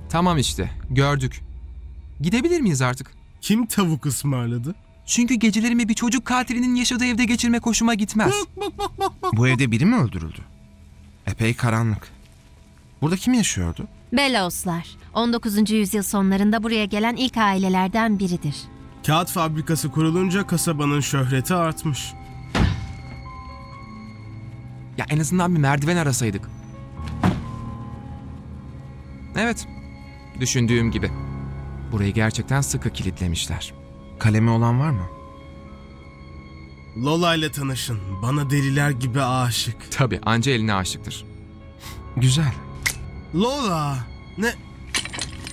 Tamam işte, gördük. Gidebilir miyiz artık? Kim tavuk ısmarladı? Çünkü gecelerimi bir çocuk katilinin yaşadığı evde geçirmek hoşuma gitmez. Bu evde biri mi öldürüldü? Epey karanlık. Burada kim yaşıyordu? Beloslar, 19. yüzyıl sonlarında buraya gelen ilk ailelerden biridir. Kağıt fabrikası kurulunca kasabanın şöhreti artmış. Ya en azından bir merdiven arasaydık. Evet, düşündüğüm gibi. Burayı gerçekten sıkı kilitlemişler. Kalemi olan var mı? Lola ile tanışın. Bana deliler gibi aşık. Tabii, anca eline aşıktır. Güzel. Lola! Ne?